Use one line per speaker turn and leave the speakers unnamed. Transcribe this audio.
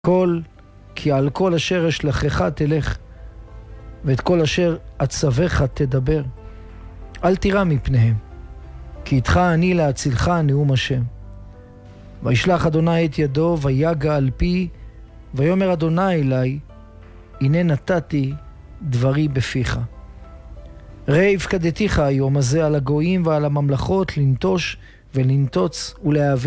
כי על כל אשר אשלחך תלך, ואת כל אשר אצווך תדבר. אל תירא מפניהם, כי איתך אני להצילך נאום השם. וישלח אדוני את ידו ויגע על פי, ויאמר אדוני אלי, הנה נתתי דברי בפיך. ראה הפקדתיך היום הזה על הגויים ועל הממלכות לנטוש ולנטוץ ולהביא